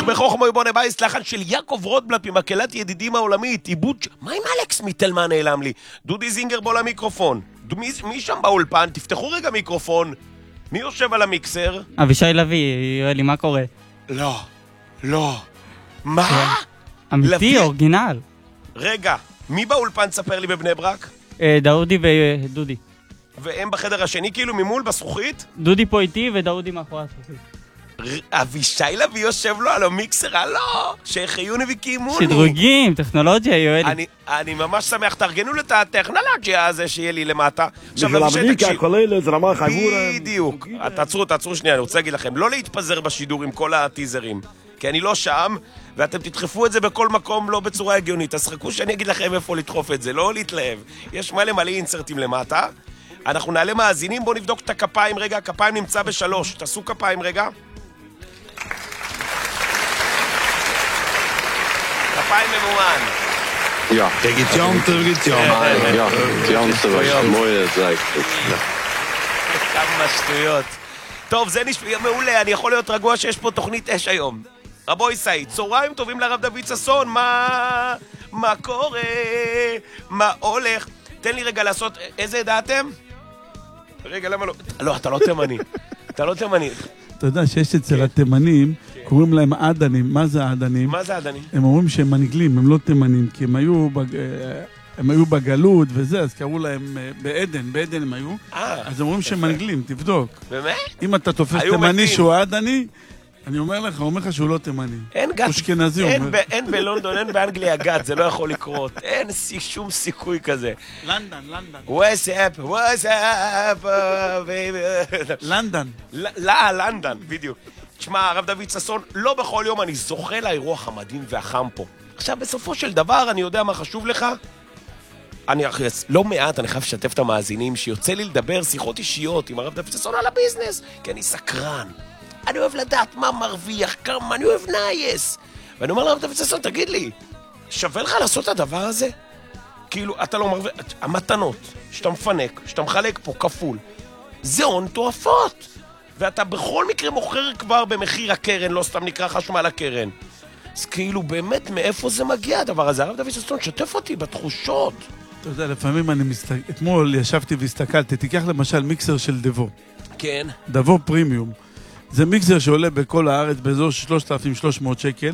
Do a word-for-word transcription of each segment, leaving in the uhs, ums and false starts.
בחוכמו בונה בייס, לחן של יעקב רוטבלט ממקהלת ידידים העולמית, עיבוד... מה עם אלכס מתלמה נעלם לי? דודי זינגר בוא למיקרופון. מי, מי שם באולפן? תפתחו רגע מיקרופון. מי יושב על המיקסר? אבישי לוי, יואלי, מה קורה? לא, לא. מה? אמיתי, אורגינל. רגע, מי באולפן תספר לי בבני ברק? דאודי ודודי. והם בחדר השני כאילו ממול בזכוכית? דודי פה איתי ודאודי מאחורי הזכוכית. אבישי לוי יושב לו על המיקסר, הלו, שהחיוני וקיימוני. שדרוגים, טכנולוגיה, יואלי. אני, אני ממש שמח, תארגנו את הטכנולוגיה הזה שיהיה לי למטה. בשביל הבדיקה הכוללת, רמה חבורה. בדיוק. תעצרו, תעצרו שנייה, אני רוצה להגיד לכם, לא להתפזר בשידור עם כל הטיזרים, כי אני לא שם, ואתם תדחפו את זה בכל מקום לא בצורה הגיונית. אז חכו שאני אגיד לכם איפה לדחוף את זה, לא להתלהב. יש מלא מלא אינסרטים למטה. אנחנו נעלה מאזינים, בואו נבדוק את הכפיים רגע, הכפיים נמצא בשלוש. תעשו כפיים רגע. כפיים ממומן. Ja, det geht janter, det geht janter. Ja, janter var moje sagt. כמה שטויות. טוב, זה נשמע מעולה, אני יכול להיות רגוע שיש פה תוכנית אש היום. רבוי סעיד, צהריים טובים לרב דוד ששון, מה... מה קורה? מה הולך? תן לי רגע לעשות... איזה עדה אתם? רגע, למה לא? לא, אתה לא תימני. אתה לא תימני. אתה יודע שיש אצל התימנים, קוראים להם עדנים. מה זה עדנים? מה זה עדנים? הם אומרים שהם מנגלים, הם לא תימנים, כי הם היו, הם היו בגלות וזה, אז קראו להם בעדן, בעדן הם היו. אז הם אומרים שהם מנגלים, תבדוק. באמת? אם אתה תופס תימני שהוא עדני, אני אומר לך, הוא אומר לך שהוא לא תימני. אין גת. הוא אשכנזי, הוא אומר. אין בלונדון, אין באנגליה גת, זה לא יכול לקרות. אין שום סיכוי כזה. לנדן, לנדן. What's up, what's up, baby. לנדן. לא, לנדן, בדיוק. תשמע, הרב דוד ששון, לא בכל יום אני זוכה לאירוח המדהים והחם פה. עכשיו, בסופו של דבר, אני יודע מה חשוב לך? אני לא מעט, אני חייב לשתף את המאזינים שיוצא לי לדבר שיחות אישיות עם הרב דוד ששון על הביזנס, כי אני סקרן. אני אוהב לדעת מה מרוויח, כמה, אני אוהב נייס. ואני אומר לרב דוד ששון, תגיד לי, שווה לך לעשות את הדבר הזה? כאילו, אתה לא מרוויח, המתנות שאתה מפנק, שאתה מחלק פה כפול, זה הון תועפות. ואתה בכל מקרה מוכר כבר במחיר הקרן, לא סתם נקרא חשמל הקרן. אז כאילו, באמת, מאיפה זה מגיע הדבר הזה? הרב דוד ששון, שתף אותי בתחושות. אתה יודע, לפעמים אני מסתכל... אתמול ישבתי והסתכלתי, תיקח למשל מיקסר של דבו. כן. דבו פרימיום. זה מיקסר שעולה בכל הארץ באזור שלושת אלפים ושלוש מאות שקל.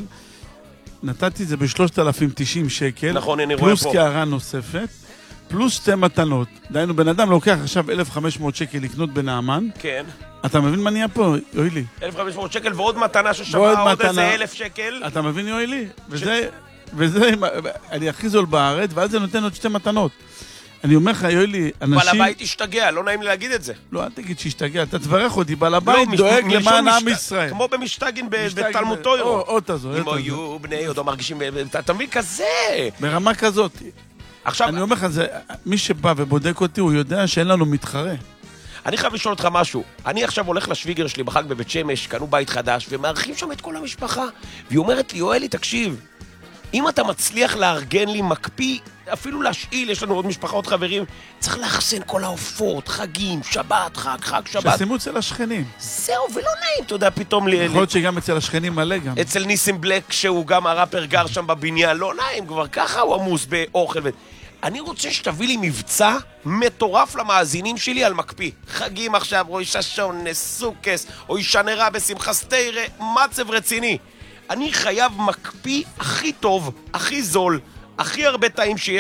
נתתי את זה ב-שלושת אלפים ותשעים שקל. נכון, אני רואה פה. פלוס קערה נוספת, פלוס שתי מתנות. דיינו, בן אדם לוקח עכשיו אלף וחמש מאות שקל לקנות בנאמן. כן. אתה מבין מה נהיה פה, יואלי? אלף וחמש מאות שקל ועוד מתנה ששווה עוד איזה אלף שקל. אתה מבין, יואלי? וזה, וזה, אני הכי זול בארץ, ואז זה נותן עוד שתי מתנות. אני אומר לך, יואלי, אנשים... בעל הבית השתגע, לא נעים לי להגיד את זה. לא, אל תגיד שהשתגע, אתה תברך אותי, בעל הבית דואג למען עם ישראל. כמו במשתגין בתלמוד תוירו. או תזו. אם היו בני יהודו מרגישים, אתה מבין כזה. ברמה כזאת. עכשיו... אני אומר לך, מי שבא ובודק אותי, הוא יודע שאין לנו מתחרה. אני חייב לשאול אותך משהו. אני עכשיו הולך לשוויגר שלי בחג בבית שמש, קנו בית חדש, ומארחים שם את כל המשפחה. והיא אומרת לי, יואלי, תקשיב, אם אתה מצליח לארגן לי מקפיא, אפילו להשאיל, יש לנו עוד משפחה, עוד חברים, צריך לאחסן כל העופות, חגים, שבת, חג, חג, שבת. ששימו אצל השכנים. זהו, ולא נעים, אתה יודע, פתאום... יכול להיות שגם אצל השכנים מלא גם. אצל ניסים בלק, שהוא גם הראפר גר שם בבניין, לא נעים, כבר ככה הוא עמוס באוכל. אני רוצה שתביא לי מבצע מטורף למאזינים שלי על מקפיא. חגים עכשיו, רוי ששון, סוכס, או ישנרה בשמחה סתירה, מצב רציני. אני חייב מקפיא הכי טוב, הכי זול, הכי הרבה טעים שיש.